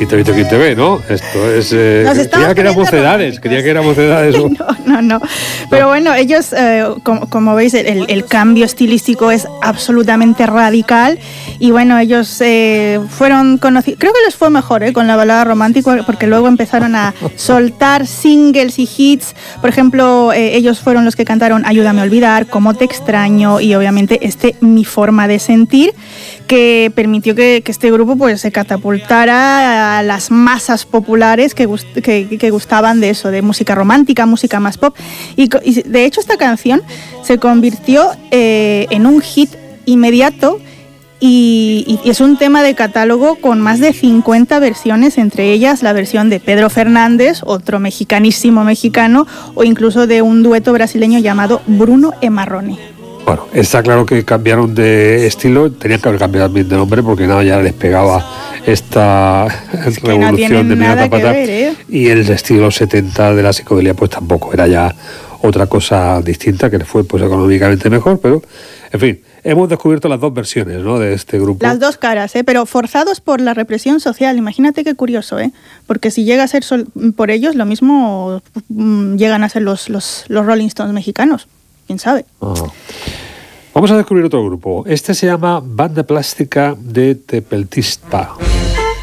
¿Quién te ve, no? Esto es... creía que éramos edades. No. Pero bueno, ellos, como veis, el cambio estilístico es absolutamente radical. Y bueno, ellos fueron conocidos... Creo que les fue mejor con la balada romántica, porque luego empezaron a soltar singles y hits. Por ejemplo, ellos fueron los que cantaron Ayúdame a olvidar, Cómo te extraño y obviamente Mi forma de sentir, que permitió que este grupo pues se catapultara a las masas populares que gustaban de eso, de música romántica, música más pop. Y de hecho esta canción se convirtió en un hit inmediato y es un tema de catálogo con más de 50 versiones, entre ellas la versión de Pedro Fernández, otro mexicanísimo mexicano, o incluso de un dueto brasileño llamado Bruno e Marrone. Bueno, está claro que cambiaron de estilo, tenían que haber cambiado también de nombre porque nada, ya les pegaba esta revolución de Mira Zapata, y el estilo 70 de la psicodelia pues tampoco, era ya otra cosa distinta que le fue pues económicamente mejor, pero en fin, hemos descubierto las dos versiones, ¿no?, de este grupo. Las dos caras, pero forzados por la represión social. Imagínate qué curioso, porque si llega a ser por ellos, lo mismo llegan a ser los Rolling Stones mexicanos. ¿Quién sabe? Vamos a descubrir otro grupo. Este se llama Banda Plástica de Tepeltispa.